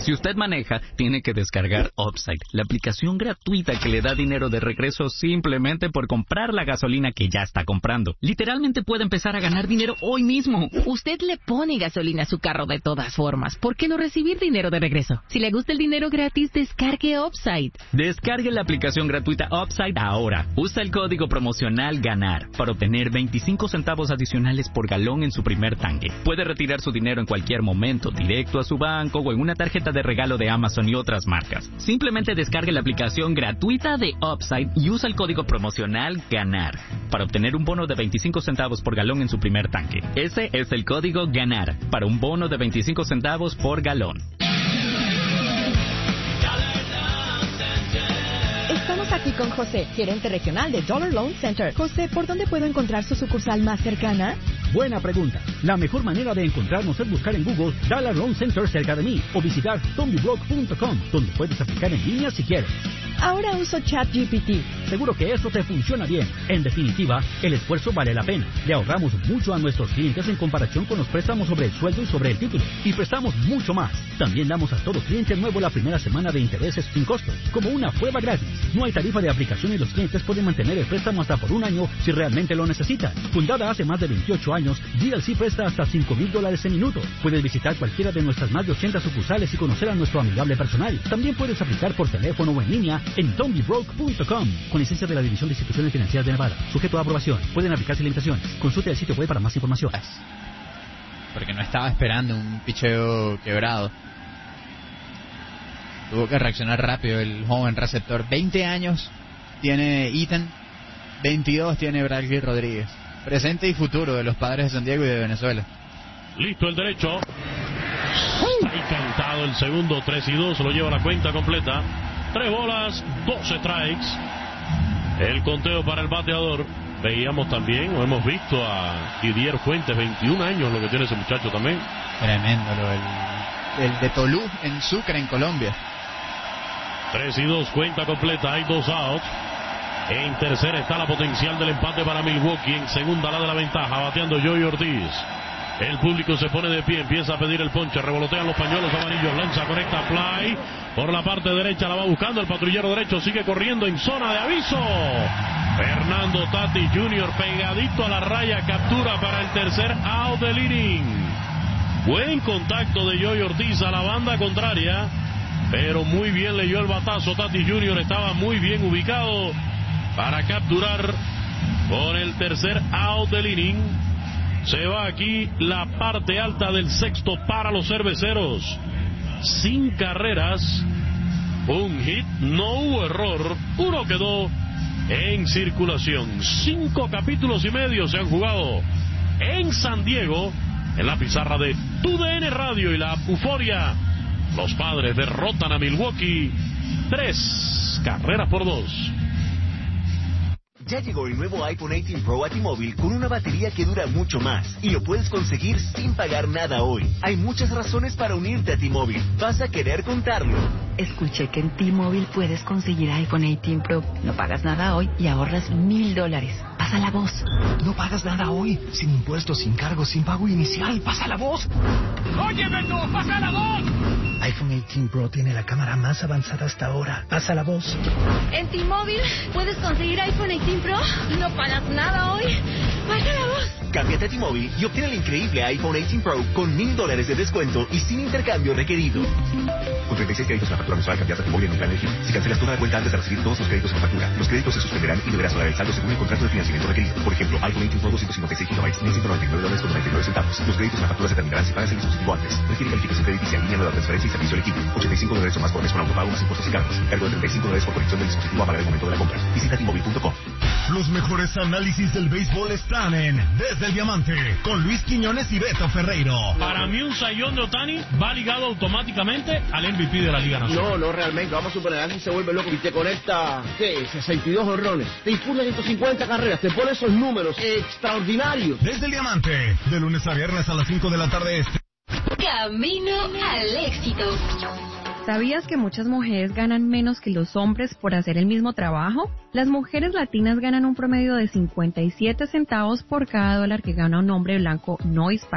Si usted maneja, tiene que descargar Upside, la aplicación gratuita que le da dinero de regreso simplemente por comprar la gasolina que ya está comprando. Literalmente puede empezar a ganar dinero hoy mismo. Usted le pone gasolina a su carro de todas formas. ¿Por qué no recibir dinero de regreso? Si le gusta el dinero gratis, descargue Upside. Descargue la aplicación gratuita Upside ahora. Usa el código promocional GANAR para obtener 25 centavos adicionales por galón en su primer tanque. Puede retirar su dinero en cualquier momento, directo a su banco o en una tarjeta de regalo de Amazon y otras marcas. Simplemente descargue la aplicación gratuita de Upside y usa el código promocional GANAR para obtener un bono de 25 centavos por galón en su primer tanque. Ese es el código GANAR para un bono de 25 centavos por galón. Estamos aquí con José, gerente regional de Dollar Loan Center. José, ¿por dónde puedo encontrar su sucursal más cercana? Buena pregunta. La mejor manera de encontrarnos es buscar en Google Dollar Loan Center cerca de mí o visitar tombyblock.com, donde puedes aplicar en línea si quieres. Ahora uso ChatGPT. Seguro que eso te funciona bien. En definitiva, el esfuerzo vale la pena. Le ahorramos mucho a nuestros clientes en comparación con los préstamos sobre el sueldo y sobre el título. Y prestamos mucho más. También damos a todo cliente nuevo la primera semana de intereses sin costo, como una prueba gratis. No hay tarifa de aplicación y los clientes pueden mantener el préstamo hasta por un año si realmente lo necesitan. Fundada hace más de 28 años, GLC presta hasta $5,000 en minutos. Puedes visitar cualquiera de nuestras más de 80 sucursales y conocer a nuestro amigable personal. También puedes aplicar por teléfono o en línea en tombybroke.com, con licencia de la División de Instituciones Financieras de Nevada. Sujeto a aprobación. Pueden aplicarse limitaciones. Consulte el sitio web para más información. Porque no estaba esperando un picheo quebrado. Tuvo que reaccionar rápido el joven receptor. 20 años tiene Ethan, 22 tiene Bradley Rodríguez. Presente y futuro de los Padres de San Diego y de Venezuela. Listo el derecho. Está encantado el segundo, 3-2, lo lleva a la cuenta completa. 3 bolas, 2 strikes. El conteo para el bateador. Veíamos también, o hemos visto a Didier Fuentes, 21 años lo que tiene ese muchacho también. Tremendo, el de Tolú en Sucre, en Colombia. 3-2, cuenta completa, hay 2 outs. En tercera está la potencial del empate para Milwaukee. En segunda la de la ventaja, bateando Joey Ortiz. El público se pone de pie, empieza a pedir el ponche, revolotean los pañuelos amarillos, lanza, conecta, fly, por la parte derecha la va buscando, el patrullero derecho sigue corriendo en zona de aviso. Fernando Tatis Jr. pegadito a la raya, captura para el tercer out del inning. Buen contacto de Joey Ortiz a la banda contraria, pero muy bien leyó el batazo. Tatis Jr. estaba muy bien ubicado para capturar con el tercer out del inning. Se va aquí la parte alta del sexto para los cerveceros. Sin carreras, un hit, no hubo error, uno quedó en circulación. 5 capítulos y medio se han jugado en San Diego, en la pizarra de TUDN Radio y la Euforia. Los Padres derrotan a Milwaukee 3-2. Ya llegó el nuevo iPhone 18 Pro a T-Mobile con una batería que dura mucho más y lo puedes conseguir sin pagar nada hoy. Hay muchas razones para unirte a T-Mobile. Vas a querer contarlo. Escuché que en T-Mobile puedes conseguir iPhone 18 Pro. No pagas nada hoy y ahorras $1,000. Pasa la voz. No pagas nada hoy. Sin impuestos, sin cargos, sin pago inicial. Pasa la voz. ¡Óyeme tú! ¡Pasa la voz! iPhone 18 Pro tiene la cámara más avanzada hasta ahora. Pasa la voz. En T-Mobile puedes conseguir iPhone 18 Pro. No pagas nada hoy. Pasa la voz. Cámbiate a T-Mobile y obtén el increíble iPhone 18 Pro con $1,000 de descuento y sin intercambio requerido. Con 36 créditos en la factura mensual, cambiate a T-Mobile en un plan elegido. Si cancelas toda la cuenta antes de recibir todos los créditos en la factura, los créditos se suspenderán y deberás pagar el saldo según el contrato de financiamiento requerido. Por ejemplo, iPhone 18 Pro 256 GB, $1,199.99. Los créditos en la factura se terminarán si pagas el dispositivo antes. Requiere calificación crediticia, línea nueva, transferencia y servicio elegible. $85 o más por mes con autopago más impuestos y cargos. Cargo de $35 por conexión del dispositivo a pagar el momento de la compra. Visita T-Mobile.com. Los mejores análisis del béisbol están en Desde el Diamante, con Luis Quiñones y Beto Ferreiro. Para mí un sayón de Ohtani va ligado automáticamente al MVP de la Liga Nacional. No, realmente, vamos a suponer, alguien se vuelve loco y te conecta, 62 honrones, te impulsa 150 carreras, te pone esos números extraordinarios. Desde el Diamante, de lunes a viernes a las 5 de la tarde este. Camino al éxito. ¿Sabías que muchas mujeres ganan menos que los hombres por hacer el mismo trabajo? Las mujeres latinas ganan un promedio de 57 centavos por cada dólar que gana un hombre blanco no hispano.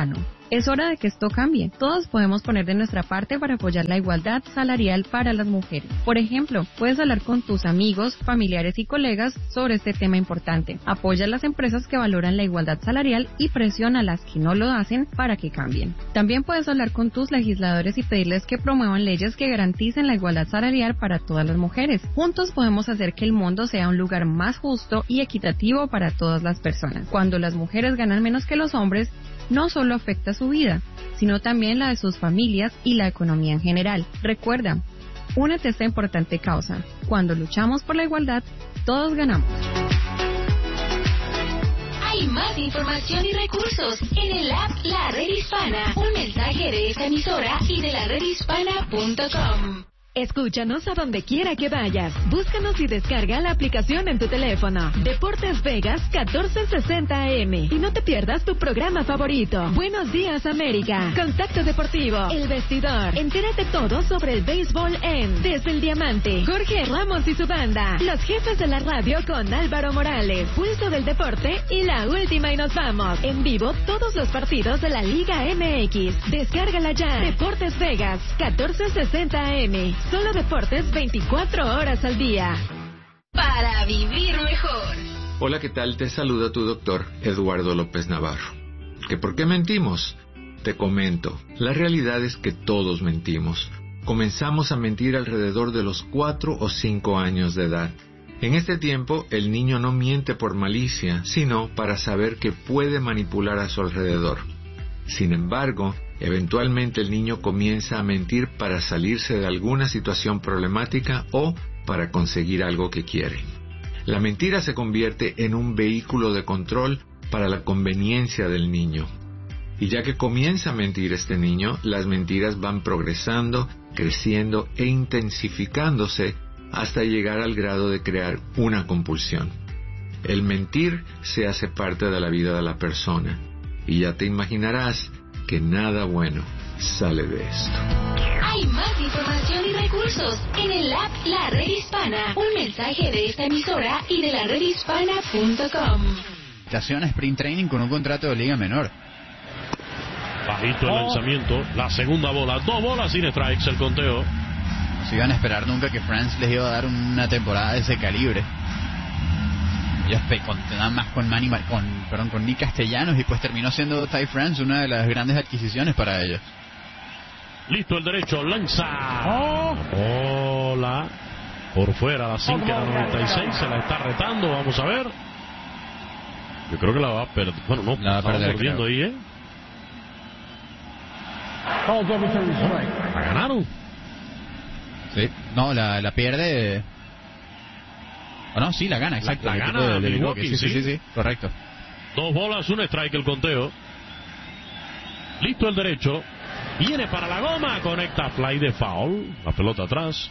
Es hora de que esto cambie. Todos podemos poner de nuestra parte para apoyar la igualdad salarial para las mujeres. Por ejemplo, puedes hablar con tus amigos, familiares y colegas sobre este tema importante. Apoya a las empresas que valoran la igualdad salarial y presiona a las que no lo hacen para que cambien. También puedes hablar con tus legisladores y pedirles que promuevan leyes que garanticen la igualdad salarial para todas las mujeres. Juntos podemos hacer que el mundo sea un lugar más justo y equitativo para todas las personas. Cuando las mujeres ganan menos que los hombres, no solo afecta su vida, sino también la de sus familias y la economía en general. Recuerda, únete a esta importante causa. Cuando luchamos por la igualdad, todos ganamos. Hay más información y recursos en el app La Red Hispana. Un mensaje de esta emisora y de laredhispana.com. Escúchanos a donde quiera que vayas. Búscanos y descarga la aplicación en tu teléfono. Deportes Vegas 1460 AM. Y no te pierdas tu programa favorito. Buenos días, América. Contacto Deportivo. El Vestidor. Entérate todo sobre el béisbol en Desde el Diamante. Jorge Ramos y su banda. Los jefes de la radio con Álvaro Morales. Pulso del deporte y la última y nos vamos. En vivo todos los partidos de la Liga MX. Descárgala ya. Deportes Vegas 1460 AM. Solo deportes 24 horas al día. Para vivir mejor. Hola, ¿qué tal? Te saluda tu doctor Eduardo López Navarro. ¿Que por qué mentimos? Te comento. La realidad es que todos mentimos. Comenzamos a mentir alrededor de los 4 o 5 años de edad. En este tiempo, el niño no miente por malicia, sino para saber que puede manipular a su alrededor. Sin embargo, eventualmente el niño comienza a mentir para salirse de alguna situación problemática o para conseguir algo que quiere. La mentira se convierte en un vehículo de control para la conveniencia del niño. Y ya que comienza a mentir este niño, las mentiras van progresando, creciendo e intensificándose hasta llegar al grado de crear una compulsión. El mentir se hace parte de la vida de la persona. Y ya te imaginarás que nada bueno sale de esto. Hay más información y recursos en el app La Red Hispana. Un mensaje de esta emisora y de laredhispana.com. Estación Sprint Training con un contrato de liga menor. Bajito el lanzamiento, la segunda bola, 2 bolas sin strikes el conteo. No se iban a esperar nunca que France les iba a dar una temporada de ese calibre. Ellos nada más con Nick Castellanos y pues terminó siendo Ty France una de las grandes adquisiciones para ellos. Listo el derecho, lanza. Hola. Por fuera, la 5 de la 96, se la está retando, vamos a ver. Yo creo que la va a perder. Bueno, no, la va a perder, mordiendo ahí, ¿eh? ¿La ganaron? Sí, no, la pierde. ¿O no? Sí, la gana, exacto. La gana de Milwaukee, sí, correcto. 2 bolas, 1 strike el conteo. Listo el derecho. Viene para la goma, conecta fly de foul. La pelota atrás.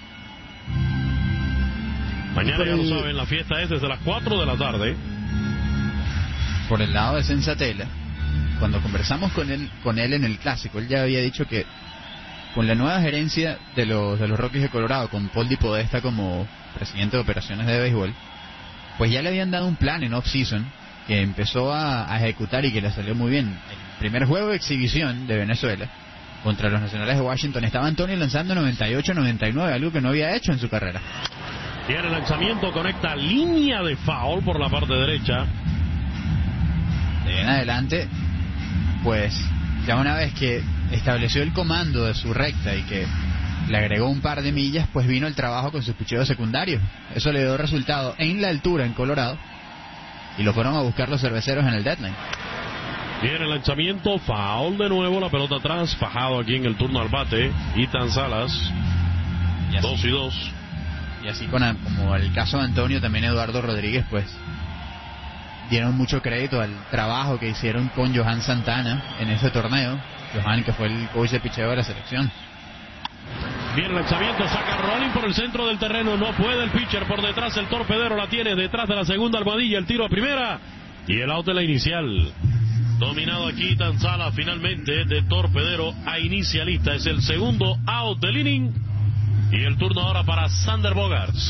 Mañana ya lo saben, la fiesta es desde las 4 de la tarde. Por el lado de Sensatella, cuando conversamos con él en el clásico, él ya había dicho que con la nueva gerencia de los Rockies de Colorado, con Paul DiPodesta como presidente de operaciones de béisbol, pues ya le habían dado un plan en off-season que empezó a ejecutar y que le salió muy bien. El primer juego de exhibición de Venezuela contra los Nacionales de Washington estaba Antonio lanzando 98-99, algo que no había hecho en su carrera. Tiene el lanzamiento, conecta línea de foul por la parte derecha. De ahí en adelante, pues ya una vez que estableció el comando de su recta y que le agregó un par de millas, pues vino el trabajo con sus picheos secundarios. Eso le dio resultado en la altura en Colorado y lo fueron a buscar los cerveceros en el deadline. Viene el lanzamiento, foul de nuevo, la pelota atrás, fajado aquí en el turno al bate, Ethan Salas, 2-2. Y así como el caso de Antonio, también Eduardo Rodríguez, pues dieron mucho crédito al trabajo que hicieron con Johan Santana en ese torneo. Johan, que fue el coach de picheo de la selección. Bien, el lanzamiento, saca rolling por el centro del terreno, no puede el pitcher por detrás, el torpedero la tiene detrás de la segunda almohadilla, el tiro a primera y el out de la inicial. Dominado aquí Ethan Salas finalmente de torpedero a inicialista, es el segundo out del inning y el turno ahora para Sander Bogaerts.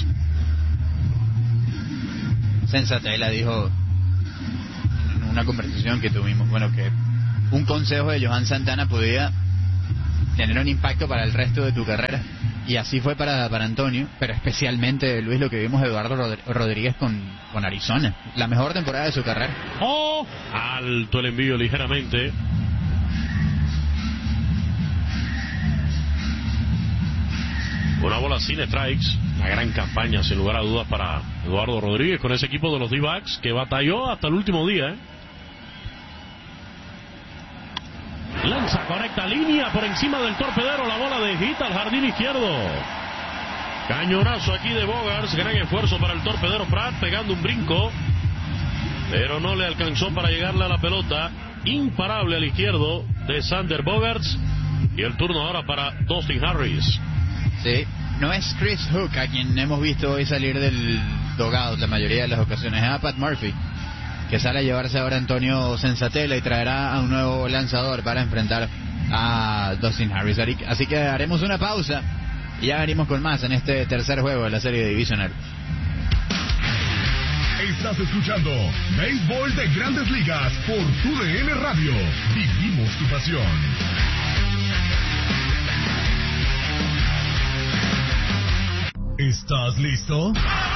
Sensatella dijo en una conversación que tuvimos, bueno, que un consejo de Johan Santana podía tener un impacto para el resto de tu carrera. Y así fue para Antonio, pero especialmente, Luis, lo que vimos de Eduardo Rodríguez con Arizona. La mejor temporada de su carrera. Alto el envío ligeramente. Una bola sin strikes. Una gran campaña, sin lugar a dudas, para Eduardo Rodríguez con ese equipo de los D-backs que batalló hasta el último día. Lanza correcta línea por encima del torpedero. La bola de hit al jardín izquierdo. Cañonazo aquí de Bogaerts. Gran esfuerzo para el torpedero Pratt, pegando un brinco, pero no le alcanzó para llegarle a la pelota. Imparable al izquierdo de Sander Bogaerts. Y el turno ahora para Dustin Harris. Sí, no es Chris Hook a quien hemos visto hoy salir del dugout la mayoría de las ocasiones. Es a Pat Murphy, que sale a llevarse ahora a Antonio Senzatela y traerá a un nuevo lanzador para enfrentar a Dustin Harris. Así que haremos una pausa y ya venimos con más en este tercer juego de la serie divisional. Estás escuchando Béisbol de Grandes Ligas por TUDN Radio. Vivimos tu pasión. ¿Estás listo?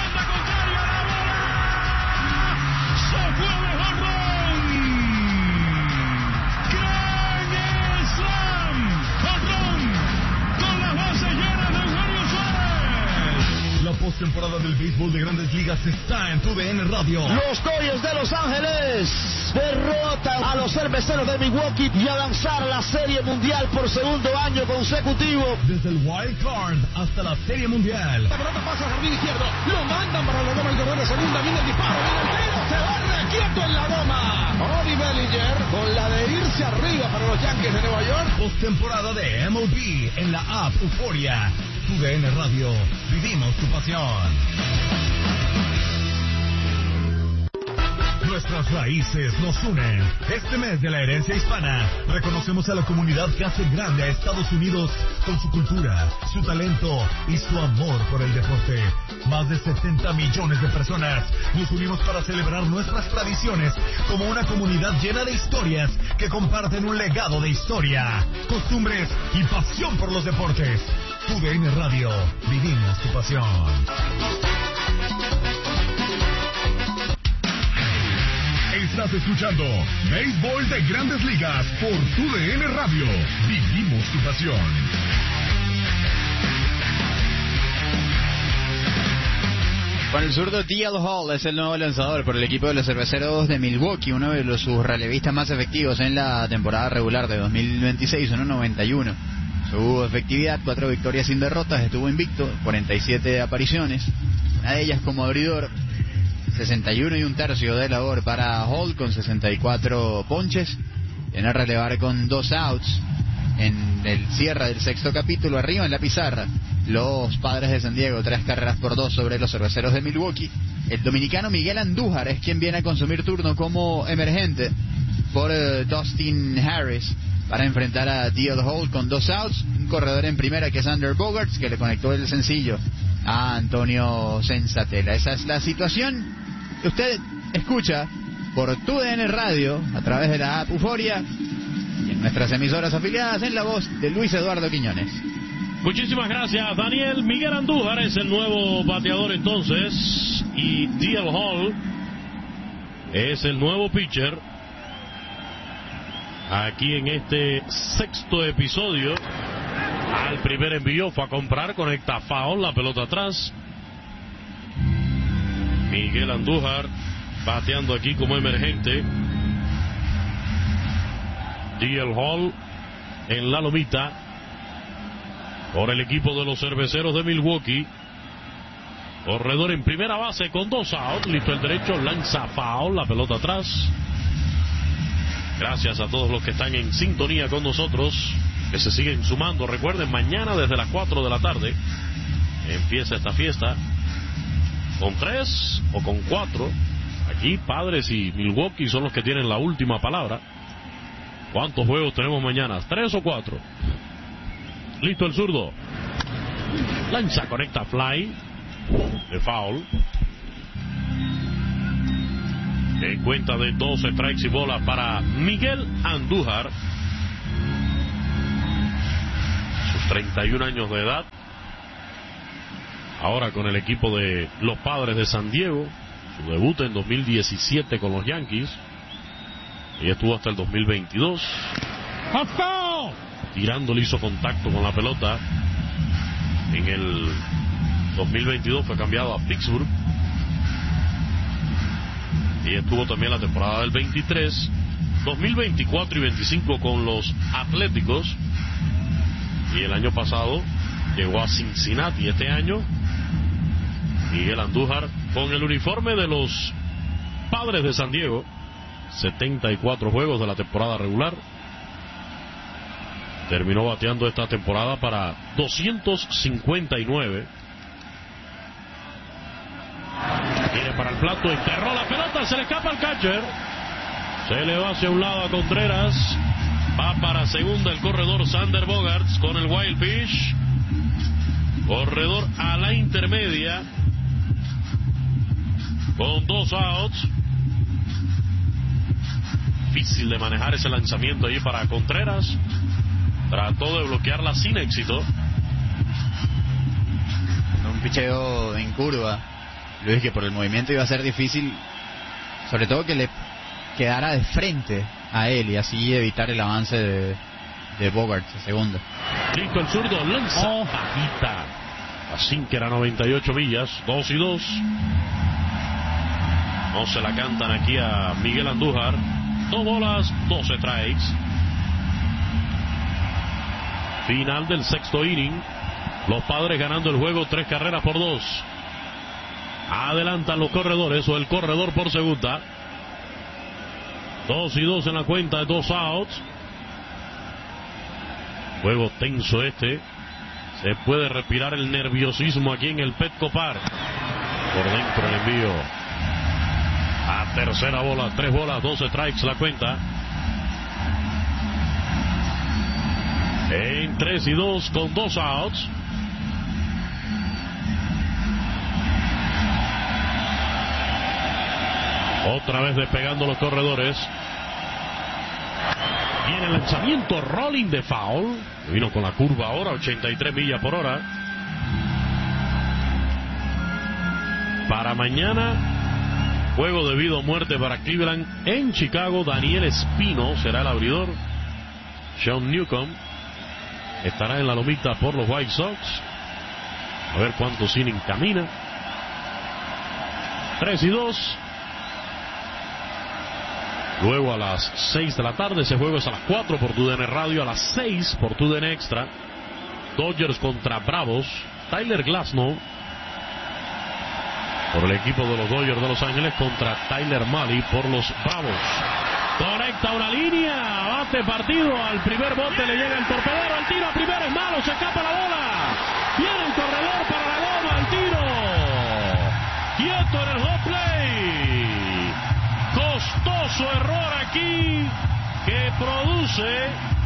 La postemporada del béisbol de Grandes Ligas está en TUDN Radio. Los Dodgers de Los Ángeles derrotan a los Cerveceros de Milwaukee y avanzar a la Serie Mundial por segundo año consecutivo. Desde el Wild Card hasta la Serie Mundial. La pelota pasa al jardín izquierdo, lo mandan para la goma, el corredor de segunda, viene el disparo, viene el tiro, se va quieto en la goma. Bobby Bellinger con la de irse arriba para los Yankees de Nueva York. Postemporada de MLB en la app Euforia. TUDN Radio, vivimos tu pasión. Nuestras raíces nos unen. Este mes de la herencia hispana, reconocemos a la comunidad que hace grande a Estados Unidos con su cultura, su talento y su amor por el deporte. Más de 70 millones de personas nos unimos para celebrar nuestras tradiciones como una comunidad llena de historias que comparten un legado de historia, costumbres y pasión por los deportes. TUDN Radio, vivimos tu pasión. Estás escuchando Béisbol de Grandes Ligas por TUDN Radio. Vivimos tu pasión. Con el zurdo D.L. Hall es el nuevo lanzador por el equipo de los Cerveceros de Milwaukee, uno de sus relevistas más efectivos en la temporada regular de 2026, 1.91. Su efectividad, 4 victorias sin derrotas, estuvo invicto, 47 apariciones, una de ellas como abridor, 61 1/3 de labor para Hall con 64 ponches. Viene a relevar con 2 outs en el cierre del sexto capítulo. Arriba en la pizarra, los Padres de San Diego, 3 carreras por 2 sobre los Cerveceros de Milwaukee. El dominicano Miguel Andújar es quien viene a consumir turno como emergente por Dustin Harris para enfrentar a D.L. Hall con 2 outs. Un corredor en primera que es Sander Bogaerts, que le conectó el sencillo a Antonio Senzatela. Esa es la situación que usted escucha por TUDN Radio a través de la app Euforia y en nuestras emisoras afiliadas, en la voz de Luis Eduardo Quiñones. Muchísimas gracias, Daniel. Miguel Andújar es el nuevo bateador entonces y D.L. Hall es el nuevo pitcher aquí en este sexto episodio. Al primer envío fue a comprar, conecta foul, la pelota atrás. Miguel Andújar bateando aquí como emergente. D.L. Hall en la lomita por el equipo de los Cerveceros de Milwaukee. Corredor en primera base con 2 outs, listo el derecho, lanza foul, la pelota atrás. Gracias a todos los que están en sintonía con nosotros, que se siguen sumando. Recuerden, mañana desde las 4 de la tarde empieza esta fiesta con 3 o con 4. Aquí Padres y Milwaukee son los que tienen la última palabra. ¿Cuántos juegos tenemos mañana? 3 o 4. Listo el zurdo. Lanza, conecta fly de foul. En cuenta de 12 strikes y bolas para Miguel Andújar. Sus 31 años de edad. Ahora con el equipo de los Padres de San Diego. Su debut en 2017 con los Yankees. Y estuvo hasta el 2022. Tirándole hizo contacto con la pelota. En el 2022 fue cambiado a Pittsburgh. Y estuvo también la temporada del 23, 2024 y 25 con los Atléticos. Y el año pasado llegó a Cincinnati. Este año Miguel Andújar con el uniforme de los Padres de San Diego. 74 juegos de la temporada regular. Terminó bateando esta temporada para 259. Viene para el plato, enterró la pelota, se le escapa al catcher. Se le va hacia un lado a Contreras. Va para segunda el corredor Sander Bogaerts con el wild pitch. Corredor a la intermedia. Con 2 outs. Difícil de manejar ese lanzamiento ahí para Contreras. Trató de bloquearla sin éxito. Un picheo en curva. Yo dije que por el movimiento iba a ser difícil, sobre todo que le quedara de frente a él y así evitar el avance de Bogaerts a segunda. Listo el zurdo, lanza bajita. A sinker a 98 millas, 2-2. No se la cantan aquí a Miguel Andújar. 2 bolas, 2 strikes. Final del sexto inning. Los Padres ganando el juego 3 carreras por 2. Adelantan los corredores o el corredor por segunda. 2-2 en la cuenta de 2 outs. Juego tenso este. Se puede respirar el nerviosismo aquí en el Petco Park. Por dentro el envío. A tercera bola, 3 bolas, 2 strikes la cuenta. En 3-2 con 2 outs. Otra vez despegando los corredores. Viene el lanzamiento, rolling de foul. Vino con la curva ahora, 83 millas por hora. Para mañana, juego de vida o muerte para Cleveland en Chicago. Daniel Espino será el abridor. Sean Newcomb estará en la lomita por los White Sox. A ver cuántos innings camina. 3-2. Luego a las 6 de la tarde, ese juego es a las 4 por TUDN Radio, a las 6 por TUDN Extra. Dodgers contra Bravos. Tyler Glasnow por el equipo de los Dodgers de Los Ángeles contra Tyler Mahle por los Bravos. Conecta una línea, bate partido, al primer bote le llega el torpedero, el tiro a primera es malo, se escapa la bola. Viene el corredor para la goma, el tiro. Quieto en el home play. Costoso error aquí que produce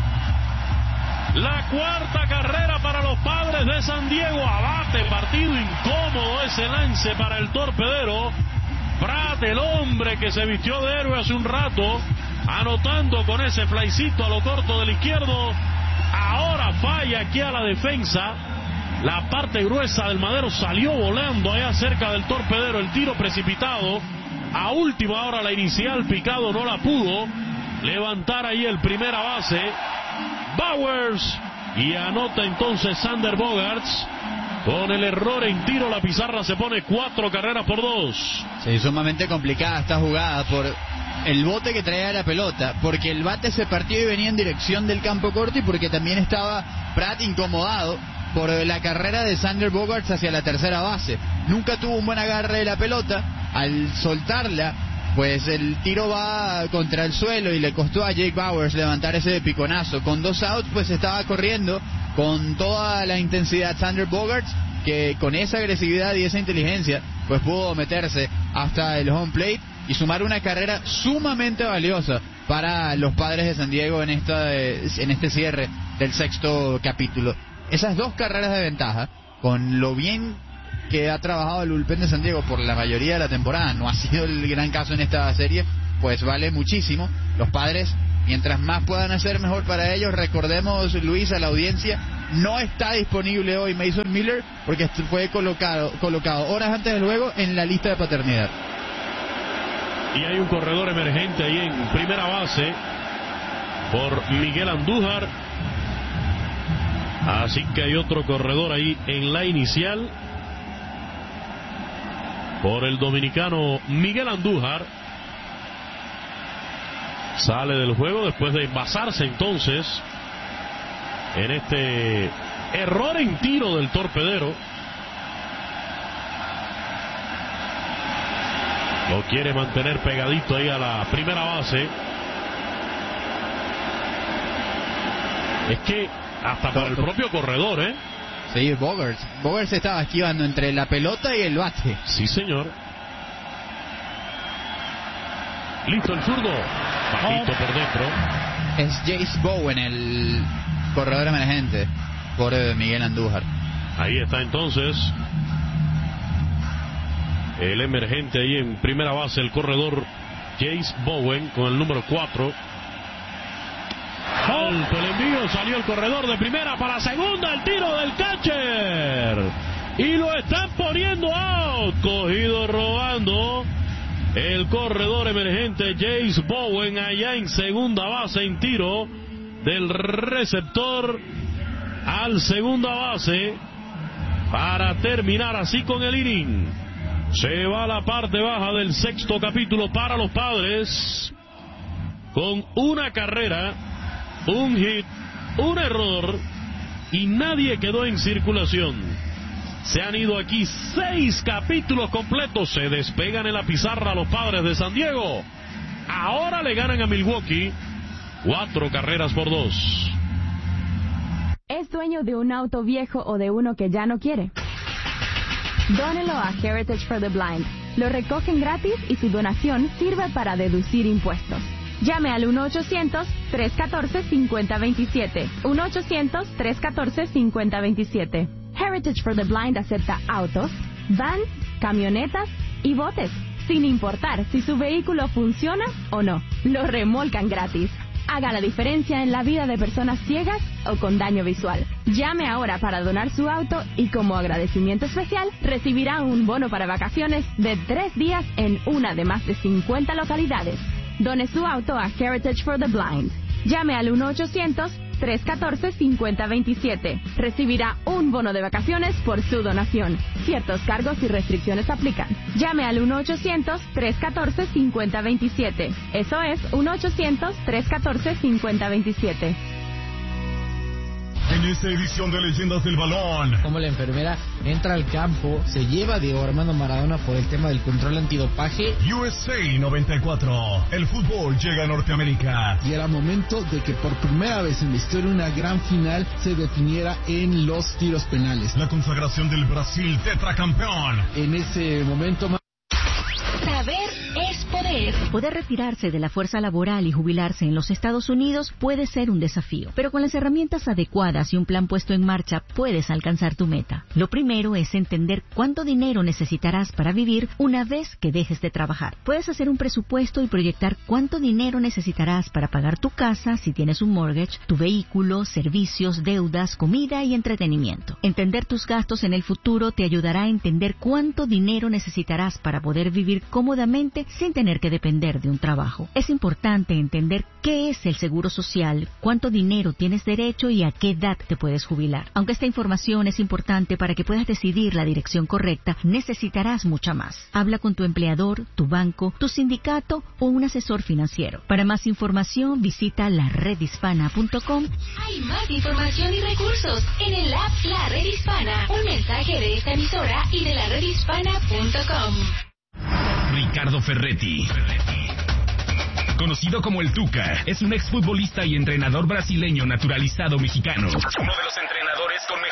la 4ª carrera para los Padres de San Diego. Abate partido, incómodo ese lance para el torpedero. Pratt, el hombre que se vistió de héroe hace un rato, anotando con ese flycito a lo corto del izquierdo. Ahora falla aquí a la defensa. La parte gruesa del madero salió volando allá cerca del torpedero. El tiro precipitado. A última hora la inicial, Picado no la pudo levantar ahí el primera base. Bowers. Y anota entonces Sander Bogaerts. Con el error en tiro, la pizarra se pone 4 carreras por 2. Sí, sumamente complicada esta jugada por el bote que traía la pelota, porque el bate se partió y venía en dirección del campo corto y porque también estaba Pratt incomodado por la carrera de Sander Bogaerts hacia la tercera base. Nunca tuvo un buen agarre de la pelota. Al soltarla, pues el tiro va contra el suelo y le costó a Jake Bauers levantar ese piconazo. Con 2 outs, pues estaba corriendo con toda la intensidad Sander Bogaerts, que con esa agresividad y esa inteligencia, pues pudo meterse hasta el home plate y sumar una carrera sumamente valiosa para los Padres de San Diego en este cierre del 6º capítulo. Esas 2 carreras de ventaja, con lo bien que ha trabajado el bullpen de San Diego por la mayoría de la temporada, no ha sido el gran caso en esta serie, pues vale muchísimo. Los Padres, mientras más puedan hacer, mejor para ellos. Recordemos, Luis, a la audiencia, no está disponible hoy Mason Miller porque fue colocado horas antes del juego en la lista de paternidad. Y hay un corredor emergente ahí en primera base por Miguel Andújar. Así que hay otro corredor ahí en la inicial por el dominicano Miguel Andújar. Sale del juego después de basarse entonces en este error en tiro del torpedero. Lo quiere mantener pegadito ahí a la primera base. Es que hasta para el propio corredor, ¿eh? Sí, Bogaerts se estaba esquivando entre la pelota y el bate. Sí, señor. Listo el zurdo. Bajito por dentro. Es Jace Bowen, el corredor emergente por Miguel Andújar. Ahí está entonces el emergente ahí en primera base, el corredor Jace Bowen con el número 4. Alto el envío, salió el corredor de primera para segunda, el tiro del catcher y lo están poniendo out. Cogido robando el corredor emergente Jace Bowen allá en segunda base, en tiro del receptor al segunda base para terminar así con el inning. Se va a la parte baja del sexto capítulo para los Padres con una carrera, un hit, un error y nadie quedó en circulación. Se han ido aquí 6 capítulos completos. Se despegan en la pizarra los Padres de San Diego. Ahora le ganan a Milwaukee 4 carreras por 2. ¿Es dueño de un auto viejo o de uno que ya no quiere? Dónelo a Heritage for the Blind. Lo recogen gratis y su donación sirve para deducir impuestos. Llame al 1-800-314-5027. 1-800-314-5027. Heritage for the Blind acepta autos, vans, camionetas y botes, sin importar si su vehículo funciona o no. Lo remolcan gratis. Haga la diferencia en la vida de personas ciegas o con daño visual. Llame ahora para donar su auto y como agradecimiento especial recibirá un bono para vacaciones de 3 días en una de más de 50 localidades. Done su auto a Heritage for the Blind. Llame al 1-800-314-5027. Recibirá un bono de vacaciones por su donación. Ciertos cargos y restricciones aplican. Llame al 1-800-314-5027. Eso es 1-800-314-5027. En esta edición de Leyendas del Balón, como la enfermera entra al campo, se lleva a Diego Armando Maradona por el tema del control antidopaje. USA 94, el fútbol llega a Norteamérica. Y era momento de que por primera vez en la historia una gran final se definiera en los tiros penales. La consagración del Brasil tetracampeón. En ese momento Saber es poder. Poder retirarse de la fuerza laboral y jubilarse en los Estados Unidos puede ser un desafío, pero con las herramientas adecuadas y un plan puesto en marcha puedes alcanzar tu meta. Lo primero es entender cuánto dinero necesitarás para vivir una vez que dejes de trabajar. Puedes hacer un presupuesto y proyectar cuánto dinero necesitarás para pagar tu casa si tienes un mortgage, tu vehículo, servicios, deudas, comida y entretenimiento. Entender tus gastos en el futuro te ayudará a entender cuánto dinero necesitarás para poder vivir cómodamente sin tener que depender de un trabajo. Es importante entender qué es el seguro social, cuánto dinero tienes derecho y a qué edad te puedes jubilar. Aunque esta información es importante para que puedas decidir la dirección correcta, necesitarás mucha más. Habla con tu empleador, tu banco, tu sindicato o un asesor financiero. Para más información, visita laredhispana.com. Hay más información y recursos en el app La Red Hispana. Un mensaje de esta emisora y de laredhispana.com. Ricardo Ferretti, conocido como el Tuca, es un exfutbolista y entrenador brasileño naturalizado mexicano. Uno de los entrenadores con mejor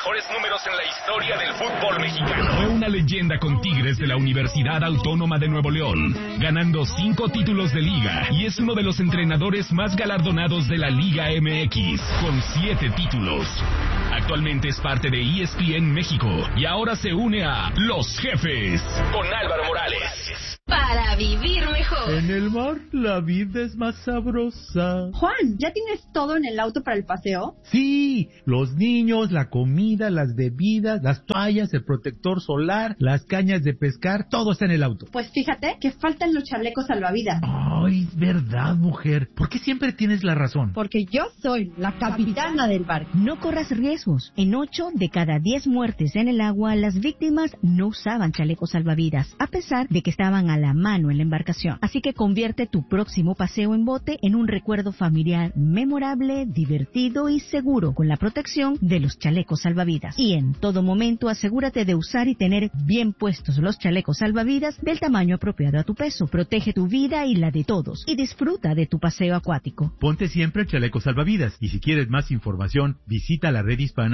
mejores números en la historia del fútbol mexicano. Fue una leyenda con Tigres de la Universidad Autónoma de Nuevo León, ganando 5 títulos de liga y es uno de los entrenadores más galardonados de la Liga MX, con 7 títulos. Actualmente es parte de ESPN México y ahora se une a Los Jefes con Álvaro Morales. Para vivir mejor. En el mar la vida es más sabrosa. Juan, ¿ya tienes todo en el auto para el paseo? Sí, los niños, la comida, las bebidas, las toallas, el protector solar, las cañas de pescar, todo está en el auto. Pues fíjate que faltan los chalecos salvavidas. Ay, es verdad, mujer. ¿Por qué siempre tienes la razón? Porque yo soy la capitana del barco. No corras riesgos. En 8 de cada 10 muertes en el agua, las víctimas no usaban chalecos salvavidas, a pesar de que estaban a la mano en la embarcación. Así que convierte tu próximo paseo en bote en un recuerdo familiar memorable, divertido y seguro, con la protección de los chalecos salvavidas. Y en todo momento asegúrate de usar y tener bien puestos los chalecos salvavidas del tamaño apropiado a tu peso. Protege tu vida y la de todos y disfruta de tu paseo acuático. Ponte siempre el chaleco salvavidas y si quieres más información, visita la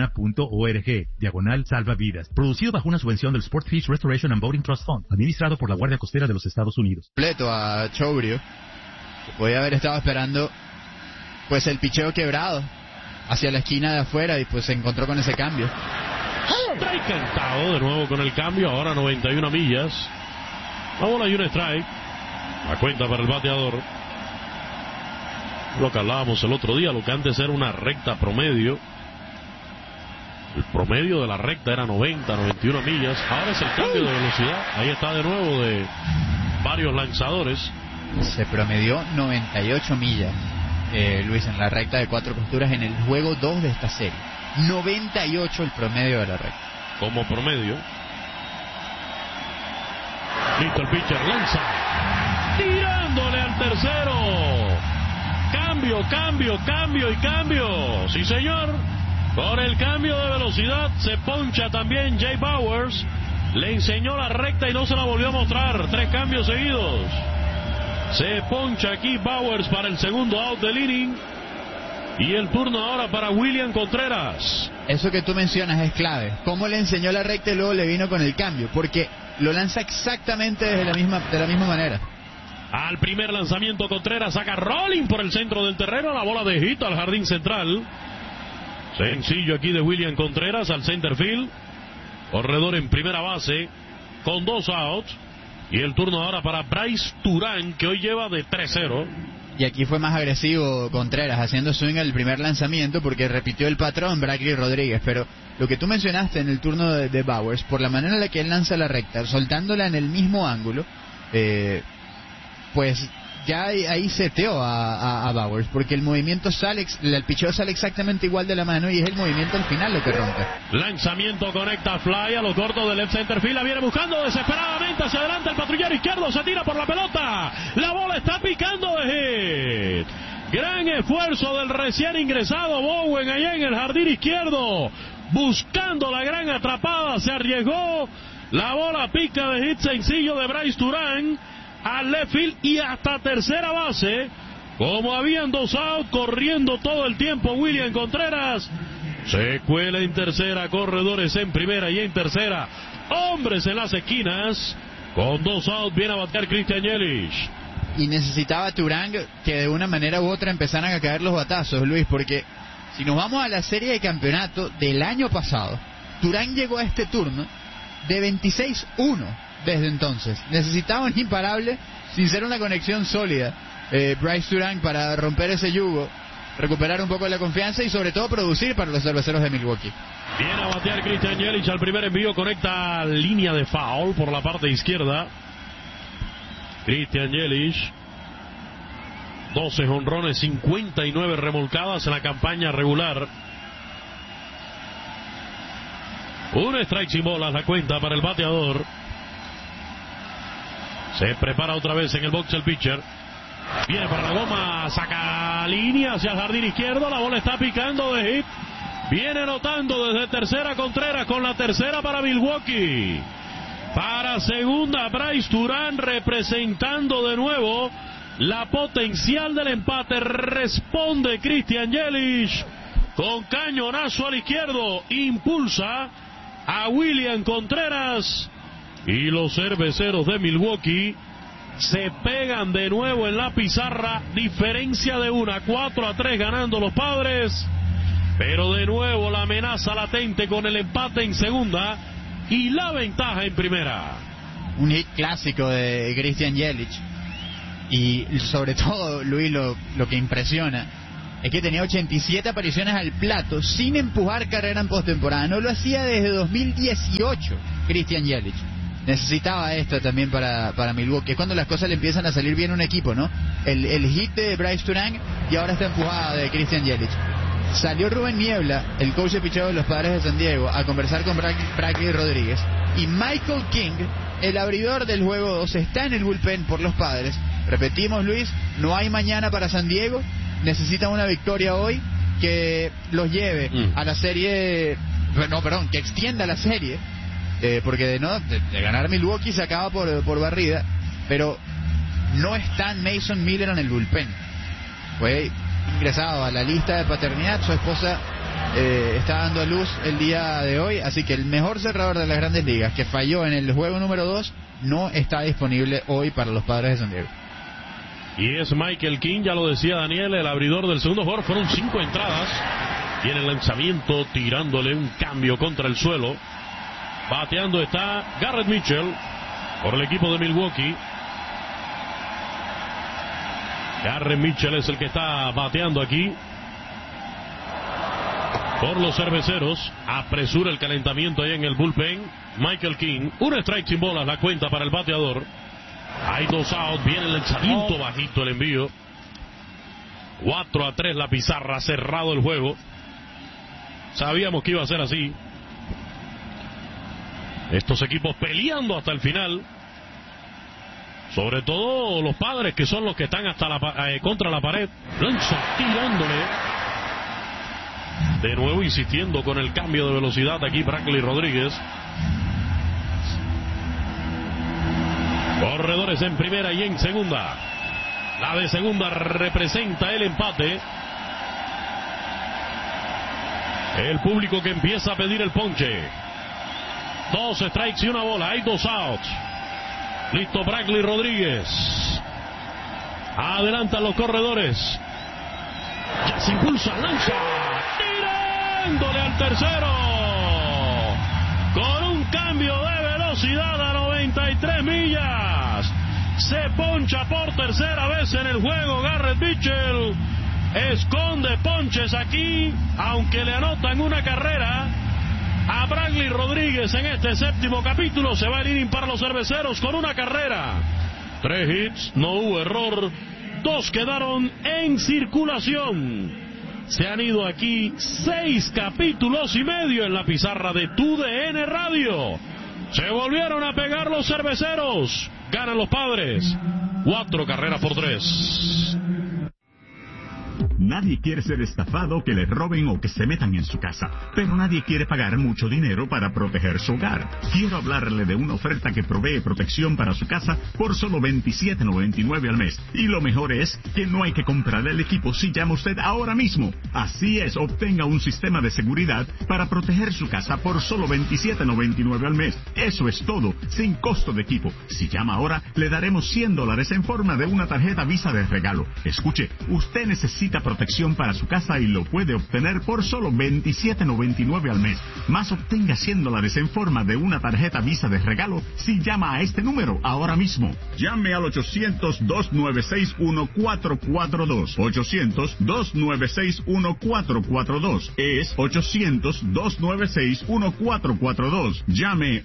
redhispana.org/salvavidas. Producido bajo una subvención del Sport Fish Restoration and Boating Trust Fund, administrado por la Guardia Costera de los Estados Unidos. Completo a Chobrio. Podía haber estado esperando pues el picheo quebrado hacia la esquina de afuera y pues se encontró con ese cambio. Está encantado de nuevo con el cambio, ahora 91 millas. La bola y un strike. La cuenta para el bateador. Lo que hablábamos el otro día, lo que antes era una recta promedio. El promedio de la recta era 90, 91 millas. Ahora es el cambio de velocidad. Ahí está de nuevo de varios lanzadores. Se promedió 98 millas, Luis, en la recta de 4 costuras en el juego 2 de esta serie. 98 el promedio de la recta. Como promedio. Listo el pitcher, lanza. Tirándole al tercero. Cambio, cambio, cambio y cambio. Sí, señor. Con el cambio de velocidad se poncha también Jay Bowers. Le enseñó la recta y no se la volvió a mostrar. 3 cambios seguidos. Se poncha aquí Bowers para el segundo out del inning. Y el turno ahora para William Contreras. Eso que tú mencionas es clave. Cómo le enseñó la recta y luego le vino con el cambio. Porque lo lanza exactamente de la misma manera. Al primer lanzamiento Contreras saca rolling por el centro del terreno. La bola de hit al jardín central. Sencillo aquí de William Contreras al center field. Corredor en primera base con 2 outs. Y el turno ahora para Bryce Turán, que hoy lleva de 3-0. Y aquí fue más agresivo Contreras, haciendo swing al primer lanzamiento porque repitió el patrón Brackley Rodríguez. Pero lo que tú mencionaste en el turno de Bowers, por la manera en la que él lanza la recta, soltándola en el mismo ángulo, pues ya ahí seteó a Bowers, porque el movimiento sale, el picheo sale exactamente igual de la mano y es el movimiento al final lo que rompe. Lanzamiento conecta fly a lo corto del left center field, la viene buscando desesperadamente hacia adelante el patrullero izquierdo, se tira por la pelota, la bola está picando de hit. Gran esfuerzo del recién ingresado Bowen allá en el jardín izquierdo, buscando la gran atrapada, se arriesgó, la bola pica de hit sencillo de Bryce Turán al left field y hasta tercera base. Como habían 2 out, corriendo todo el tiempo William Contreras. Se cuela en tercera, corredores en primera y en tercera, hombres en las esquinas. Con 2 out viene a batear Christian Yelich. Y necesitaba Turán que de una manera u otra empezaran a caer los batazos, Luis, porque si nos vamos a la serie de campeonato del año pasado, Turán llegó a este turno de 26-1. Desde entonces necesitaba un imparable, sin ser una conexión sólida, Bryce Turán, para romper ese yugo, recuperar un poco la confianza y sobre todo producir para los cerveceros de Milwaukee. Viene a batear Christian Yelich al primer envío, conecta línea de foul por la parte izquierda. Christian Yelich, 12 jonrones, 59 remolcadas en la campaña regular. Un strike sin bolas, la cuenta para el bateador. Se prepara otra vez en el box el pitcher. Viene para la goma, saca línea hacia el jardín izquierdo. La bola está picando de hit. Viene anotando desde tercera Contreras con la tercera para Milwaukee. Para segunda Bryce Turán, representando de nuevo la potencial del empate. Responde Christian Yelich con cañonazo al izquierdo, impulsa a William Contreras y los cerveceros de Milwaukee se pegan de nuevo en la pizarra, diferencia de 4-3 ganando los Padres, pero de nuevo la amenaza latente con el empate en segunda y la ventaja en primera. Un hit clásico de Christian Yelich, y sobre todo, Luis, lo que impresiona es que tenía 87 apariciones al plato sin empujar carrera en postemporada. No lo hacía desde 2018 Christian Yelich. Necesitaba esto también para Milwaukee. Es cuando las cosas le empiezan a salir bien a un equipo, ¿no? El hit de Bryce Turang y ahora esta empujada de Christian Yelich. Salió Rubén Niebla, el coach de picheo de los Padres de San Diego, a conversar con Bradley Rodríguez. Y Michael King, el abridor del juego 2, está en el bullpen por los Padres. Repetimos, Luis, no hay mañana para San Diego. Necesitan una victoria hoy que los lleve a la serie, que extienda la serie, porque de ganar Milwaukee se acaba por barrida, pero no está Mason Miller en el bullpen. Fue ingresado a la lista de paternidad, su esposa está dando a luz el día de hoy, así que el mejor cerrador de las Grandes Ligas, que falló en el juego número 2, no está disponible hoy para los Padres de San Diego. Y es Michael King, ya lo decía Daniel, el abridor del segundo jugador. Fueron 5 entradas. Y en el lanzamiento, tirándole un cambio contra el suelo. Bateando está Garrett Mitchell por el equipo de Milwaukee. Garrett Mitchell es el que está bateando aquí por los cerveceros. Apresura el calentamiento ahí en el bullpen Michael King. Un strike sin bolas, la cuenta para el bateador. Hay 2 outs, viene el lanzamiento bajito, el envío. 4-3 la pizarra, cerrado el juego. Sabíamos que iba a ser así. Estos equipos peleando hasta el final. Sobre todo los Padres, que son los que están hasta contra la pared. Lanza tirándole. De nuevo insistiendo con el cambio de velocidad aquí Bradley Rodríguez. Corredores en primera y en segunda. La de segunda representa el empate. El público que empieza a pedir el ponche. 2 strikes y 1 bola. Hay 2 outs. Listo Bradley Rodríguez. Adelantan los corredores. Ya se impulsa, lanza. Tirándole al tercero. Con un cambio de velocidad a 93 millas. Se poncha por tercera vez en el juego Garrett Mitchell. Esconde ponches aquí, aunque le anotan una carrera a Bradley Rodríguez en este séptimo capítulo. Se va el inning para los cerveceros con una carrera. 3 hits, no hubo error. 2 quedaron en circulación. Se han ido aquí 6 capítulos y medio en la pizarra de TUDN Radio. Se volvieron a pegar los cerveceros. Ganan los Padres. 4 carreras por 3. Nadie quiere ser estafado, que le roben o que se metan en su casa, pero nadie quiere pagar mucho dinero para proteger su hogar. Quiero hablarle de una oferta que provee protección para su casa por solo $27.99 al mes. Y lo mejor es que no hay que comprar el equipo si llama usted ahora mismo. Así es, obtenga un sistema de seguridad para proteger su casa por solo $27.99 al mes. Eso es todo, sin costo de equipo. Si llama ahora, le daremos $100 en forma de una tarjeta Visa de regalo. Escuche, usted necesita protección para su casa y lo puede obtener por solo $27.99 al mes. Más, obtenga $100 en forma de una tarjeta Visa de regalo si llama a este número ahora mismo. Llame al 800-296-1442. 800-296-1442. Es 800-296-1442. Llame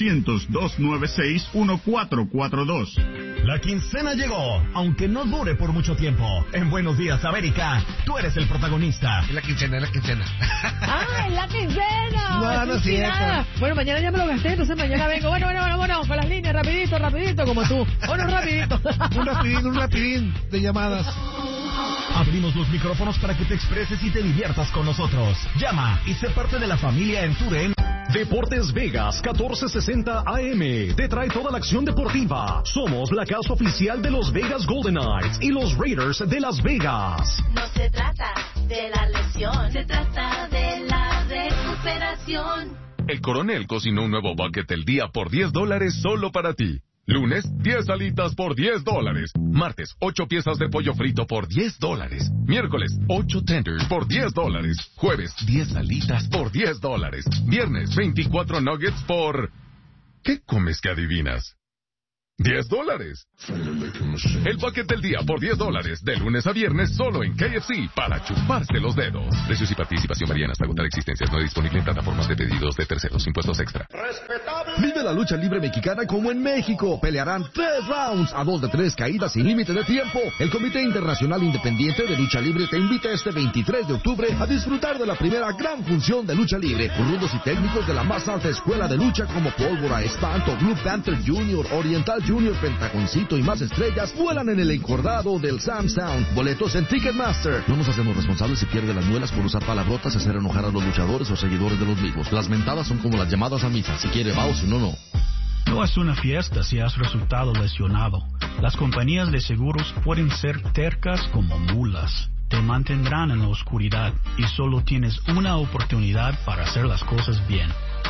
800-296-1442. La quincena llegó, aunque no dure por mucho tiempo. En Buenos Días, América, tú eres el protagonista. Es la quincena, es la quincena. ¡Ah, es la quincena! No, no es cierto. Bueno, mañana ya me lo gasté, entonces mañana vengo. Bueno, con las líneas, rapidito, como tú. Rapidito. un rapidín de llamadas. Abrimos los micrófonos para que te expreses y te diviertas con nosotros. Llama y sé parte de la familia en TUDN. Deportes Vegas 1460 AM te trae toda la acción deportiva. Somos la casa oficial de los Vegas Golden Knights y los Raiders de Las Vegas. No se trata de la lesión, se trata de la recuperación. El Coronel cocinó un nuevo bucket del día por $10 solo para ti. Lunes, 10 alitas por $10. Martes, 8 piezas de pollo frito por $10. Miércoles, 8 tenders por $10. Jueves, 10 alitas por $10. Viernes, 24 nuggets por... ¿Qué comes que adivinas? $10. El bucket del día por $10, de lunes a viernes, solo en KFC, para chuparse los dedos. Precios y participación varían hasta agotar existencias. No disponible en plataformas de pedidos de terceros. Impuestos extra. Vive la lucha libre mexicana como en México. Pelearán 3 rounds a 2 de 3 caídas sin límite de tiempo. El Comité Internacional Independiente de Lucha Libre te invita este 23 de octubre a disfrutar de la primera gran función de lucha libre, con rudos y técnicos de la más alta escuela de lucha como Pólvora, Espanto, Blue Panther Jr., Oriental Junior, Pentagoncito y más estrellas vuelan en el encordado del Sam Sound. Boletos en Ticketmaster. No nos hacemos responsables si pierde las muelas por usar palabrotas y hacer enojar a los luchadores o seguidores de los mismos. Las mentadas son como las llamadas a misa. Si quiere va o si no, no. No es una fiesta si has resultado lesionado. Las compañías de seguros pueden ser tercas como mulas. Te mantendrán en la oscuridad y solo tienes una oportunidad para hacer las cosas bien.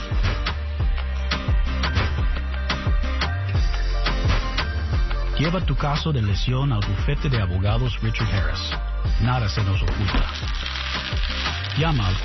Lleva tu caso de lesión al bufete de abogados Richard Harris. Nada se nos oculta. Llama al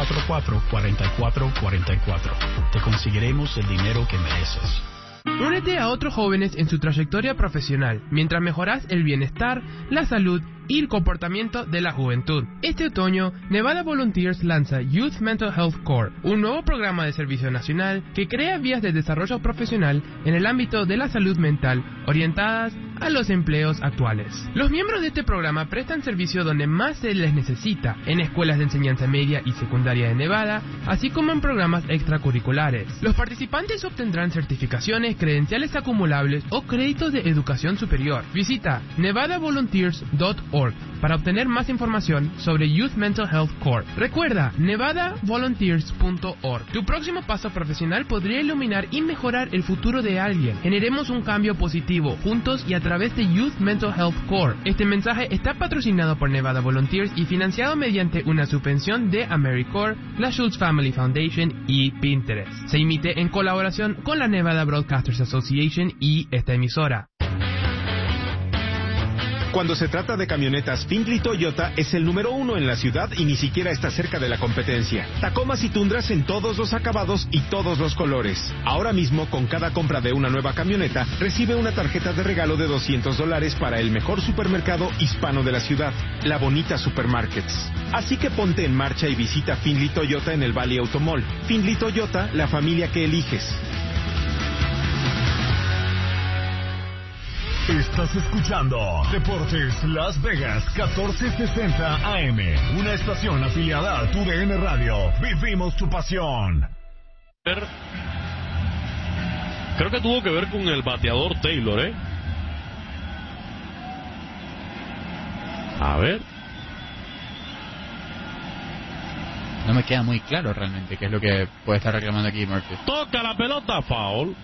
444-4444. Te conseguiremos el dinero que mereces. Únete a otros jóvenes en su trayectoria profesional mientras mejoras el bienestar, la salud y el comportamiento de la juventud. Este otoño, Nevada Volunteers lanza Youth Mental Health Core, un nuevo programa de servicio nacional que crea vías de desarrollo profesional en el ámbito de la salud mental orientadas a los empleos actuales. Los miembros de este programa prestan servicio donde más se les necesita, en escuelas de enseñanza media y secundaria de Nevada, así como en programas extracurriculares. Los participantes obtendrán certificaciones, credenciales acumulables o créditos de educación superior. Visita nevadavolunteers.org para obtener más información sobre Youth Mental Health Core. Recuerda, nevadavolunteers.org. Tu próximo paso profesional podría iluminar y mejorar el futuro de alguien. Generemos un cambio positivo, juntos y a través de Youth Mental Health Core. Este mensaje está patrocinado por Nevada Volunteers y financiado mediante una subvención de AmeriCorps, la Schultz Family Foundation y Pinterest. Se emite en colaboración con la Nevada Broadcasters Association y esta emisora. Cuando se trata de camionetas, Findlay Toyota es el número 1 en la ciudad y ni siquiera está cerca de la competencia. Tacomas y Tundras en todos los acabados y todos los colores. Ahora mismo, con cada compra de una nueva camioneta, recibe una tarjeta de regalo de $200 para el mejor supermercado hispano de la ciudad, La Bonita Supermarkets. Así que ponte en marcha y visita Findlay Toyota en el Valley Automall. Findlay Toyota, la familia que eliges. Estás escuchando Deportes Las Vegas 1460 AM, una estación afiliada a TUDN Radio. Vivimos tu pasión. Creo que tuvo que ver con el bateador Taylor, ¿eh? A ver. No me queda muy claro realmente qué es lo que puede estar reclamando aquí Murphy. Toca la pelota, foul.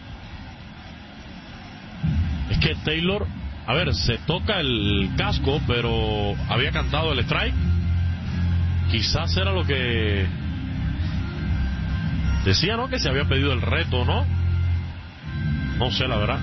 Es que Taylor, a ver, se toca el casco, pero había cantado el strike. Quizás era lo que decía, ¿no? Que se había pedido el reto, ¿no? No sé, la verdad.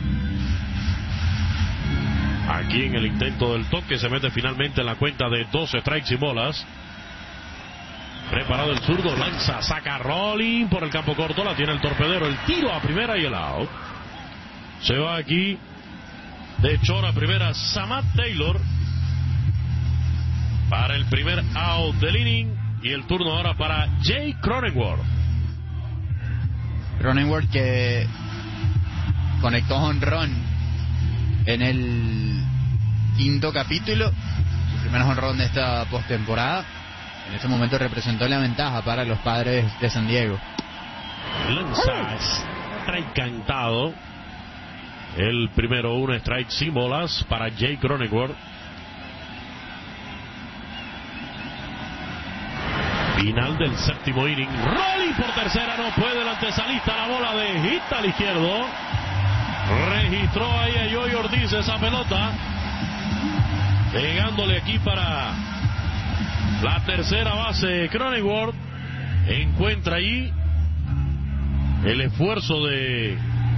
Aquí en el intento del toque se mete finalmente en la cuenta de 12 strikes y bolas. Preparado el zurdo, lanza, saca rolling por el campo corto, la tiene el torpedero, el tiro a primera y el out. Se va aquí de short a primera Samad Taylor para el primer out del inning, y el turno ahora para Jay Cronenworth. Cronenworth que conectó jonrón en el quinto capítulo, su primer jonrón de esta postemporada. En este momento representó la ventaja para los Padres de San Diego. Lanza, está encantado. El primero, un strike sin bolas para Jay Cronenworth. Final del séptimo inning. Rolling por tercera, no puede el antesalista. La bola de hit al izquierdo. Registró ahí a Joey Ortiz esa pelota, pegándole aquí para La tercera base, Cronenworth, encuentra ahí el esfuerzo de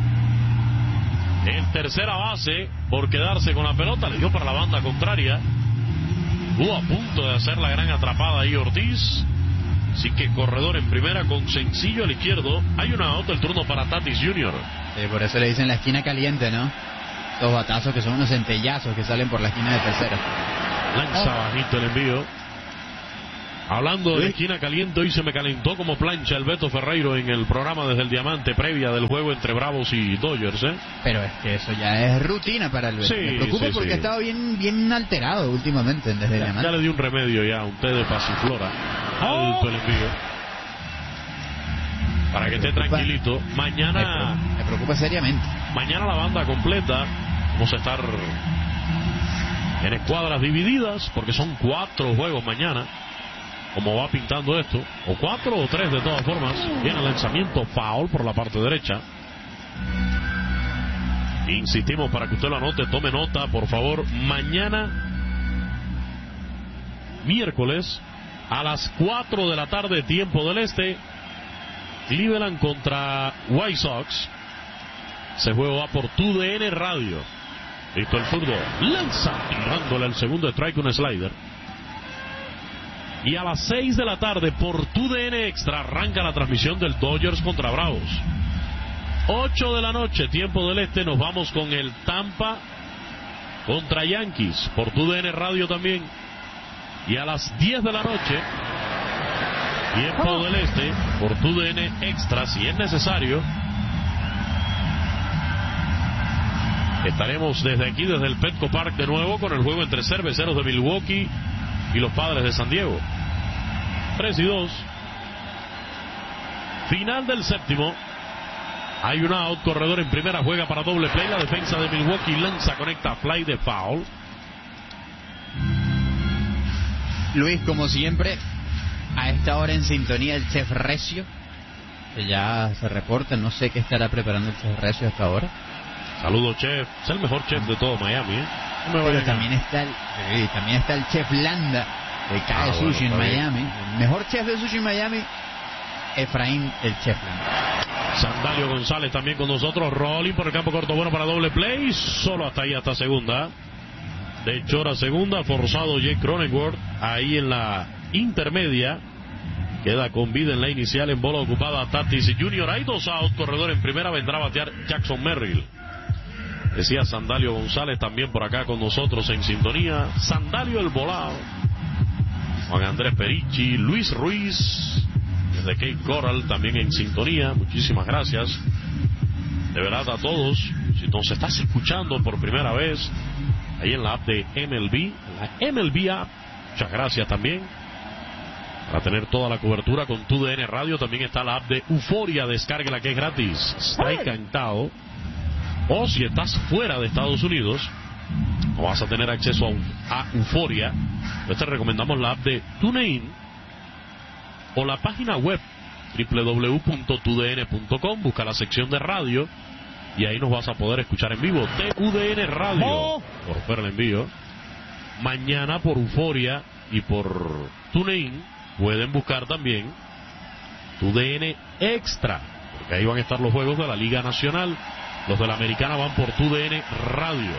el tercera base por quedarse con la pelota. Le dio para la banda contraria. Estuvo a punto de hacer la gran atrapada ahí Ortiz. Así que corredor en primera con sencillo al izquierdo. Hay una out, el turno para Tatis Jr. Por eso le dicen la esquina caliente, ¿no? Los batazos que son unos centellazos que salen por la esquina de tercera. Lanza bajito el envío. Hablando de la esquina caliente, hoy se me calentó como plancha el Beto Ferreiro en el programa Desde el Diamante, previa del juego entre Bravos y Dodgers, ¿eh? Pero es que eso ya es rutina para el Beto. Sí, me preocupa porque ha estado bien alterado últimamente en Desde el Diamante. Ya le di un remedio ya, un té de pasiflora. Alto el envío. Para que esté tranquilito. Mañana... Me preocupa seriamente. Mañana la banda completa. Vamos a estar en escuadras divididas, porque son 4 juegos mañana. Como va pintando esto, o 4 o 3 de todas formas. Viene el lanzamiento foul por la parte derecha. Insistimos para que usted lo anote, tome nota, por favor. Mañana, miércoles, a las 4 de la tarde, tiempo del este, Cleveland contra White Sox. Ese juego va por TUDN Radio. Listo el zurdo, lanza, tirándole el segundo strike, un slider. Y a las 6 de la tarde por TUDN Extra arranca la transmisión del Dodgers contra Bravos. 8 de la noche, tiempo del este, nos vamos con el Tampa contra Yankees por TUDN Radio también. Y a las 10 de la noche, tiempo del este, por TUDN Extra, si es necesario, estaremos desde aquí, desde el Petco Park de nuevo, con el juego entre Cerveceros de Milwaukee y los Padres de San Diego. 3-2. Final del séptimo. Hay un out, corredor en primera, juega para doble play. La defensa de Milwaukee lanza, conecta, fly de foul. Luis, como siempre, a esta hora en sintonía el Chef Recio, que ya se reporta. No sé qué estará preparando el Chef Recio hasta ahora. Saludos, Chef. Es el mejor chef de todo Miami, ¿eh? Pero también está el Chef Landa, de Cae Sushi en Miami. El mejor chef de sushi en Miami, Efraín, el Chef Landa. Sandalio González también con nosotros. Rolling por el campo corto, bueno para doble play. Solo hasta ahí, hasta segunda. De Chora segunda, forzado Jake Cronenworth. Ahí en la intermedia. Queda con vida en la inicial, en bola ocupada Tatis Jr. Hay 2 out, corredor en primera, vendrá a batear Jackson Merrill. Decía Sandalio González también por acá con nosotros en sintonía. Sandalio el volado. Juan Andrés Perichi, Luis Ruiz, desde Cape Coral también en sintonía. Muchísimas gracias. De verdad a todos. Si nos estás escuchando por primera vez, ahí en la app de MLB, la MLB app, muchas gracias también. Para tener toda la cobertura con TUDN Radio, también está la app de Euforia, descárguela que es gratis. Está encantado. O si estás fuera de Estados Unidos, no vas a tener acceso a Euforia, pues te recomendamos la app de TuneIn o la página web www.tudn.com. Busca la sección de radio y ahí nos vas a poder escuchar en vivo. TUDN Radio, por fuera el envío. Mañana por Euforia y por TuneIn pueden buscar también TUDN Extra, porque ahí van a estar los juegos de la Liga Nacional. Los de la Americana van por TUDN Radio.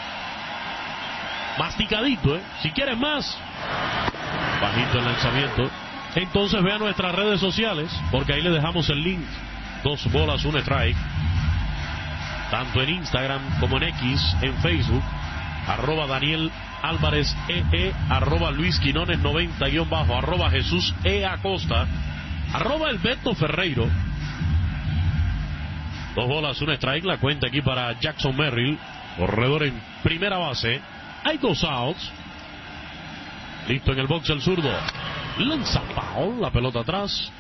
Masticadito, ¿eh? Si quieres más, bajito el lanzamiento. Entonces ve a nuestras redes sociales, porque ahí le dejamos el link. 2 bolas, 1 strike. Tanto en Instagram como en X, en Facebook. @Daniel Álvarez EE, @Luis Quinones 90_, @Jesús E Acosta, @el Beto Ferreiro. 2 bolas, 1 strike, la cuenta aquí para Jackson Merrill, corredor en primera base. Hay 2 outs. Listo en el box el zurdo. Lanza foul, la pelota atrás.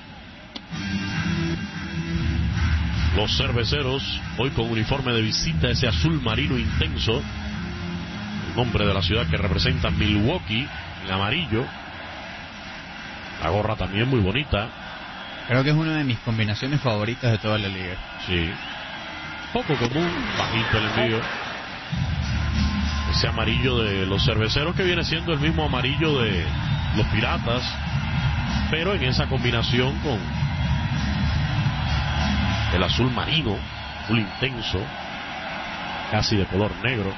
Los Cerveceros, hoy con uniforme de visita, ese azul marino intenso. El nombre de la ciudad que representa Milwaukee, en amarillo. La gorra también muy bonita. Creo que es una de mis combinaciones favoritas de toda la liga. Sí. Poco común, bajito el envío. Ese amarillo de los Cerveceros que viene siendo el mismo amarillo de los Piratas, pero en esa combinación con el azul marino, azul intenso, casi de color negro.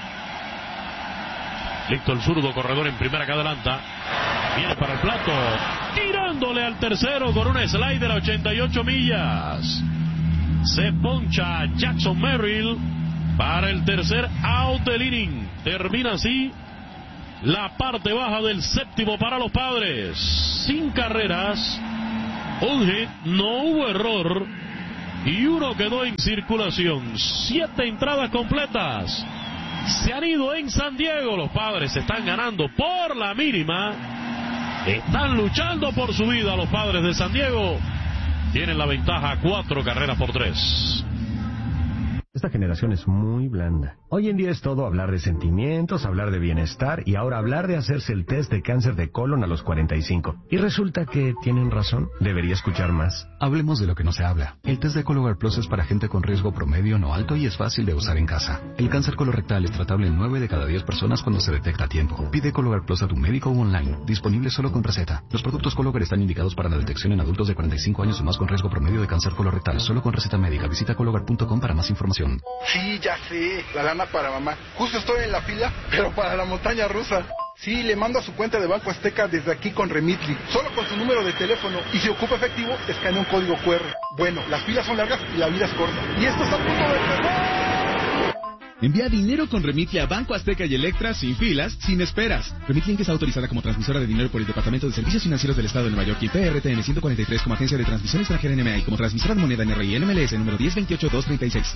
Listo el zurdo corredor en primera que adelanta. Viene para el plato, tirándole al tercero con un slider a 88 millas. Se poncha Jackson Merrill para el tercer out del inning. Termina así la parte baja del séptimo para los Padres. Sin carreras, un hit, no hubo error y uno quedó en circulación. 7 entradas completas. Se han ido en San Diego. Los Padres están ganando por la mínima. Están luchando por su vida los Padres de San Diego. Tienen la ventaja 4 carreras por 3. Esta generación es muy blanda. Hoy en día es todo hablar de sentimientos, hablar de bienestar y ahora hablar de hacerse el test de cáncer de colon a los 45. Y resulta que tienen razón. Debería escuchar más. Hablemos de lo que no se habla. El test de Cologuard Plus es para gente con riesgo promedio no alto y es fácil de usar en casa. El cáncer colorectal es tratable en 9 de cada 10 personas cuando se detecta a tiempo. Pide Cologuard Plus a tu médico o online. Disponible solo con receta. Los productos Cologuard están indicados para la detección en adultos de 45 años o más con riesgo promedio de cáncer colorectal. Solo con receta médica. Visita cologuard.com para más información. Sí, ya sé, la lana para mamá. Justo estoy en la fila, pero para la montaña rusa. Sí, le mando a su cuenta de Banco Azteca desde aquí con Remitly. Solo con su número de teléfono. Y si ocupa efectivo, escanea un código QR. Bueno, las filas son largas y la vida es corta. Y esto está a punto de empezar. Envía dinero con Remitly a Banco Azteca y Electra sin filas, sin esperas. Remitly está autorizada como transmisora de dinero por el Departamento de Servicios Financieros del Estado de Nueva York y PRTN 143 como agencia de transmisión extranjera NMA y como transmisora de moneda NRI NMLS número 1028236.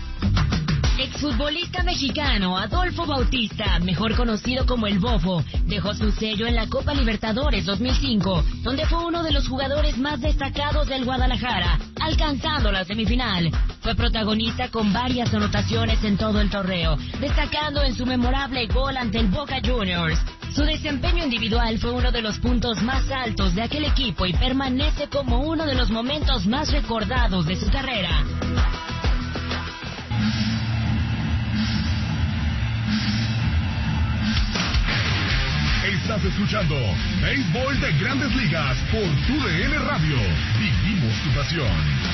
Exfutbolista mexicano Adolfo Bautista, mejor conocido como el Bofo, dejó su sello en la Copa Libertadores 2005, donde fue uno de los jugadores más destacados del Guadalajara, alcanzando la semifinal. Fue protagonista con varias anotaciones en todo el torneo, destacando en su memorable gol ante el Boca Juniors. Su desempeño individual fue uno de los puntos más altos de aquel equipo y permanece como uno de los momentos más recordados de su carrera. Estás escuchando Béisbol de Grandes Ligas por TUDN Radio. Vivimos tu pasión.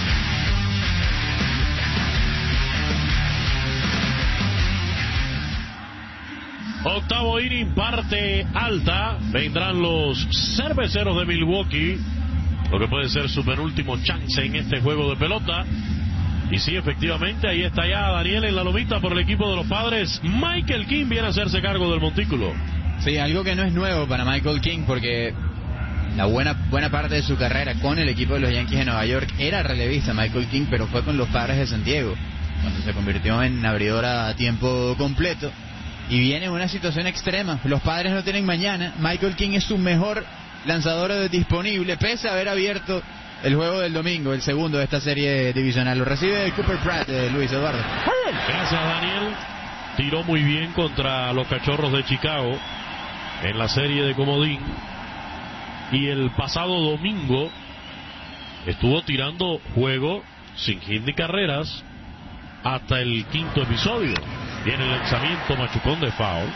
Octavo inning, parte alta. Vendrán los Cerveceros de Milwaukee, lo que puede ser su penúltimo chance en este juego de pelota. Y sí, efectivamente, ahí está ya Daniel en la lomita por el equipo de los Padres. Michael King viene a hacerse cargo del montículo. Sí, algo que no es nuevo para Michael King, porque la buena parte de su carrera con el equipo de los Yankees de Nueva York era relevista Michael King, pero fue con los Padres de San Diego, cuando se convirtió en abridor a tiempo completo. Y viene una situación extrema. Los Padres no tienen mañana. Michael King es su mejor lanzador disponible, pese a haber abierto el juego del domingo, el segundo de esta serie divisional. Lo recibe Cooper Pratt, Luis Eduardo. Gracias, Daniel. Tiró muy bien contra los Cachorros de Chicago en la serie de comodín, y el pasado domingo estuvo tirando juego sin hit ni carreras hasta el quinto episodio. Viene el lanzamiento machucón de foul,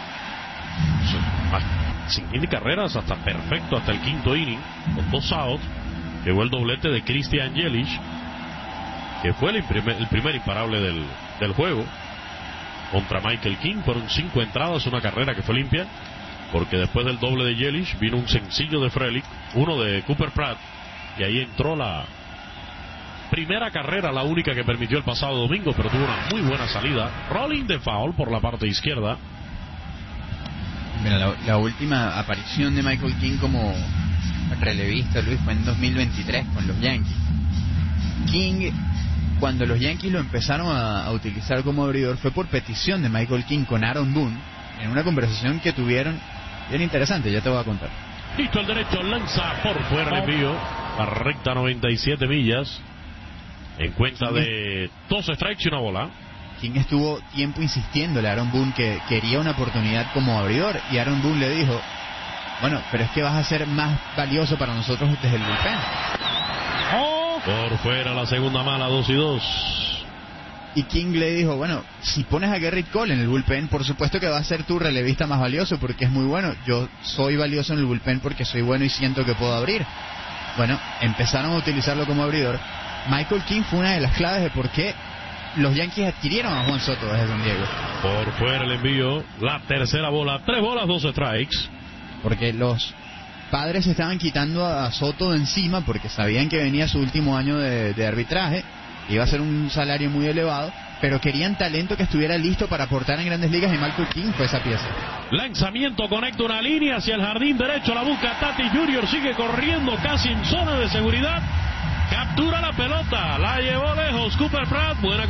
sin hit ni carreras, hasta perfecto hasta el quinto inning con 2 outs. Llegó el doblete de Christian Yelich, que fue el primer imparable del juego contra Michael King. Fueron 5 entradas, una carrera que fue limpia, porque después del doble de Yelich vino un sencillo de Frelick, uno de Cooper Pratt, y ahí entró la primera carrera, la única que permitió el pasado domingo, pero tuvo una muy buena salida. Rolling de foul por la parte izquierda. Mira, la última aparición de Michael King como relevista, Luis, fue en 2023 con los Yankees. King, cuando los Yankees lo empezaron a utilizar como abridor, fue por petición de Michael King con Aaron Boone, en una conversación que tuvieron bien interesante, ya te voy a contar. Listo, el derecho, lanza por fuera el envío, a recta 97 millas, en cuenta de 2 strikes y una bola. King estuvo tiempo insistiéndole a Aaron Boone que quería una oportunidad como abridor, y Aaron Boone le dijo: bueno, pero es que vas a ser más valioso para nosotros desde el bullpen. Por fuera la segunda mala, 2-2. Y King le dijo, bueno, si pones a Gerrit Cole en el bullpen, por supuesto que va a ser tu relevista más valioso porque es muy bueno. Yo soy valioso en el bullpen porque soy bueno y siento que puedo abrir. Bueno, empezaron a utilizarlo como abridor. Michael King fue una de las claves de por qué los Yankees adquirieron a Juan Soto desde San Diego. Por fuera el envío, la tercera bola, 3 bolas, 2 strikes. Porque los Padres se estaban quitando a Soto de encima porque sabían que venía su último año de arbitraje, iba a ser un salario muy elevado, pero querían talento que estuviera listo para aportar en Grandes Ligas y Michael King fue esa pieza. Lanzamiento, conecta una línea hacia el jardín derecho, la busca Tati Jr., sigue corriendo casi en zona de seguridad, captura la pelota, la llevó lejos Cooper Pratt, buena